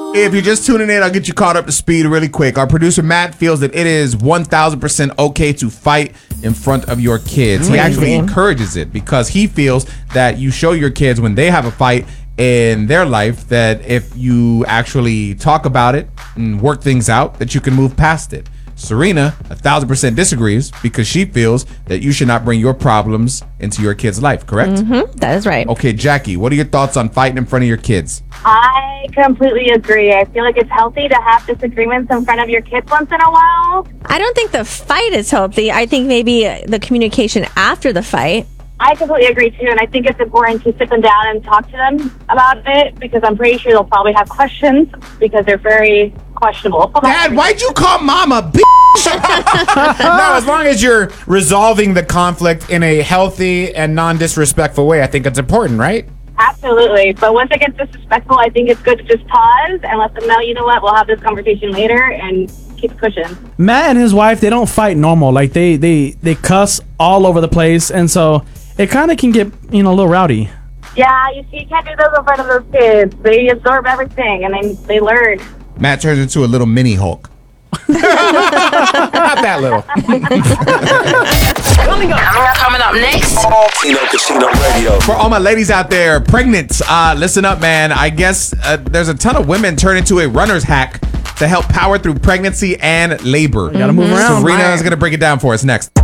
If you're just tuning in, I'll get you caught up to speed really quick. Our producer, Matt, feels that it is 1,000% okay to fight in front of your kids. He actually encourages it because he feels that you show your kids when they have a fight in their life that if you actually talk about it and work things out, that you can move past it. Serena, 1,000% disagrees because she feels that you should not bring your problems into your kid's life, correct? Mm-hmm, that is right. Okay, Jackie, what are your thoughts on fighting in front of your kids? I completely agree. I feel like it's healthy to have disagreements in front of your kids once in a while. I don't think the fight is healthy. I think maybe the communication after the fight. I completely agree, too, and I think it's important to sit them down and talk to them about it because I'm pretty sure they'll probably have questions because they're very questionable. Dad, why'd you call Mama b****? No, as long as you're resolving the conflict in a healthy and non-disrespectful way, I think it's important, right? Absolutely, but once it gets disrespectful, I think it's good to just pause and let them know, you know what, we'll have this conversation later and keep pushing. Matt and his wife, they don't fight normal. Like, they cuss all over the place, and so it kind of can get, a little rowdy. Yeah, you see, you can't do those in front of those kids. They absorb everything, and they learn. Matt turns into a little mini Hulk. Not that little. Coming up next. Tino Casino Radio. For all my ladies out there, pregnant, listen up, man. I guess there's a ton of women turn into a runner's hack to help power through pregnancy and labor. You gotta move around. Serena is going to break it down for us next.